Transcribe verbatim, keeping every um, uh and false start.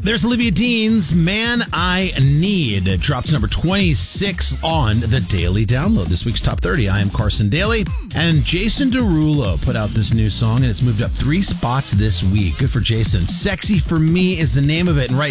There's Olivia Dean's Man I Need. It drops number twenty-six on the Daily Download. This week's Top thirty. I am Carson Daly. And Jason Derulo put out this new song, and it's moved up three spots this week. Good for Jason. Sexy for Me is the name of it. And right